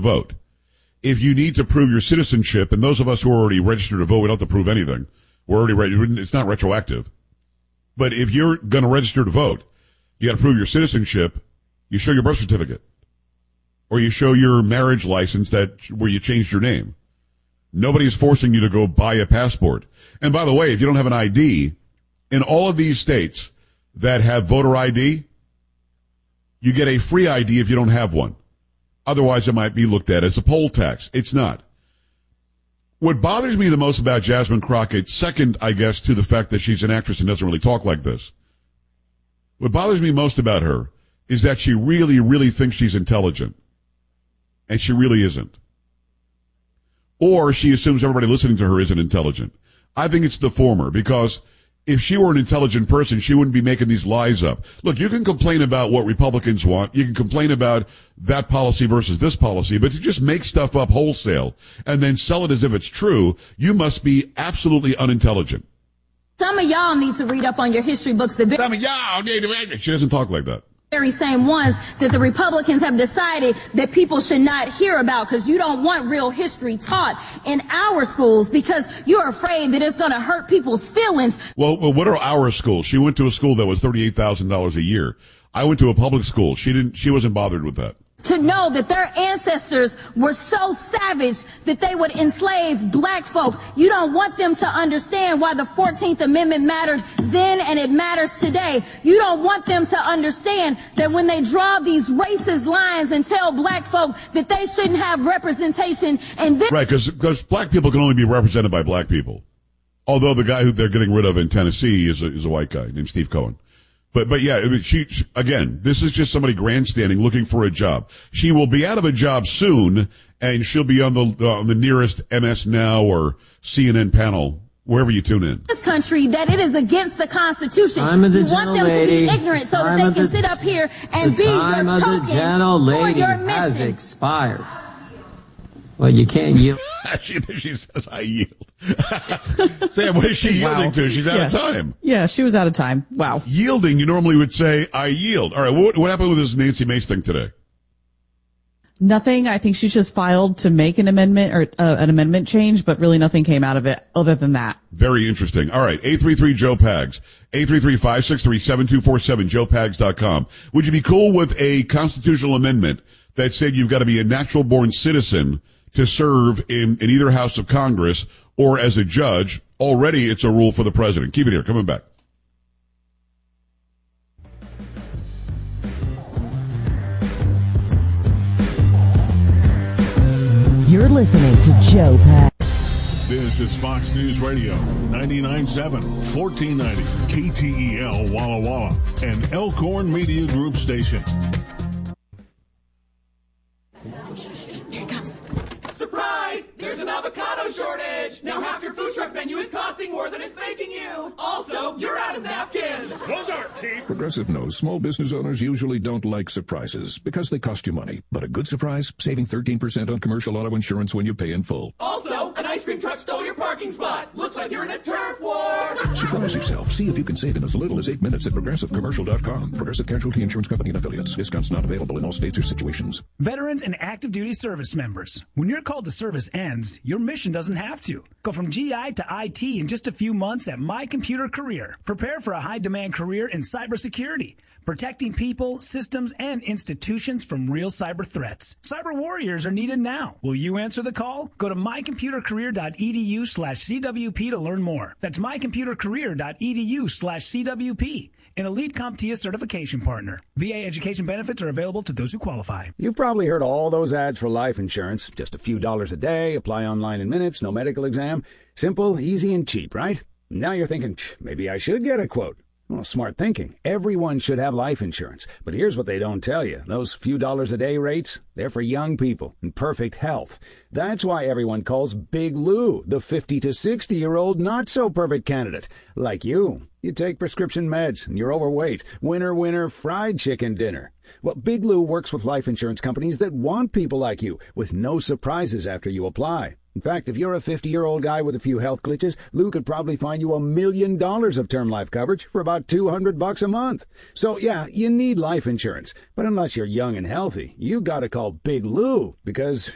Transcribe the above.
vote. If you need to prove your citizenship, and those of us who are already registered to vote, we don't have to prove anything. We're already ready. It's not retroactive. But if you're going to register to vote, you got to prove your citizenship. You show your birth certificate, or you show your marriage license where you changed your name. Nobody's forcing you to go buy a passport. And by the way, if you don't have an ID, in all of these states that have voter ID, you get a free ID if you don't have one. Otherwise, it might be looked at as a poll tax. It's not. What bothers me the most about Jasmine Crockett, second, I guess, to the fact that she's an actress and doesn't really talk like this, what bothers me most about her is that she really, really thinks she's intelligent. And she really isn't. Or she assumes everybody listening to her isn't intelligent. I think it's the former, because if she were an intelligent person, she wouldn't be making these lies up. Look, you can complain about what Republicans want. You can complain about that policy versus this policy, but to just make stuff up wholesale and then sell it as if it's true, you must be absolutely unintelligent. Some of y'all need to read up on your history books. Some of y'all need to read. She doesn't talk like that. Very same ones that the Republicans have decided that people should not hear about, because you don't want real history taught in our schools because you're afraid that it's going to hurt people's feelings. Well, what are our schools? She went to a school that was $38,000 a year. I went to a public school. She wasn't bothered with that. To know that their ancestors were so savage that they would enslave black folk. You don't want them to understand why the 14th Amendment mattered then and it matters today. You don't want them to understand that when they draw these racist lines and tell black folk that they shouldn't have representation and then... Right, because black people can only be represented by black people. Although the guy who they're getting rid of in Tennessee is a white guy named Steve Cohen. But yeah, I mean, she again, this is just somebody grandstanding looking for a job. She will be out of a job soon, and she'll be on the nearest MS Now or CNN panel, wherever you tune in. This country, that it is against the Constitution. You want them to be ignorant so that they can sit up here and be your token for your mission. Has expired. Well, you can't yield. She says, I yield. Sam, what is she yielding to? She's out of time. Yeah, she was out of time. Wow. Yielding, you normally would say, I yield. All right, what happened with this Nancy Mace thing today? Nothing. I think she just filed to make an amendment or an amendment change, but really nothing came out of it other than that. Very interesting. All right, 833-JOE-PAGS, 833-563-7247, joepags.com. Would you be cool with a constitutional amendment that said you've got to be a natural-born citizen to serve in either House of Congress or as a judge? Already it's a rule for the president. Keep it here. Coming back. You're listening to Joe Pags. This is Fox News Radio, 99.7, 1490, KTEL Walla Walla, and Elkhorn Media Group Station. Here it comes. Surprise! There's an avocado shortage! Now half your food truck menu is costing more than it's making you! Also, you're out of napkins! Those aren't cheap! Progressive knows small business owners usually don't like surprises because they cost you money. But a good surprise, saving 13% on commercial auto insurance when you pay in full. Also, an ice cream truck stole your parking spot! Looks like you're in a turf war! Surprise yourself. See if you can save in as little as 8 minutes at ProgressiveCommercial.com. Progressive Casualty Insurance Company and Affiliates. Discounts not available in all states or situations. Veterans and active duty service members. When your call to service ends, your mission doesn't have to. Go from GI to IT in just a few months at My Computer Career. Prepare for a high-demand career in cybersecurity, protecting people, systems, and institutions from real cyber threats. Cyber warriors are needed now. Will you answer the call? Go to mycomputercareer.edu/CWP to learn more. That's mycomputercareer.edu/CWP. An elite CompTIA certification partner. VA education benefits are available to those who qualify. You've probably heard all those ads for life insurance. Just a few dollars a day, apply online in minutes, no medical exam. Simple, easy, and cheap, right? Now you're thinking, maybe I should get a quote. Well, smart thinking. Everyone should have life insurance. But here's what they don't tell you. Those few dollars a day rates, they're for young people in perfect health. That's why everyone calls Big Lou the 50 to 60-year-old not-so-perfect candidate. Like you. You take prescription meds and you're overweight. Winner, winner, fried chicken dinner. Well, Big Lou works with life insurance companies that want people like you with no surprises after you apply. In fact, if you're a 50-year-old guy with a few health glitches, Lou could probably find you $1 million of term life coverage for about $200 a month. So, yeah, you need life insurance. But unless you're young and healthy, you gotta call Big Lou because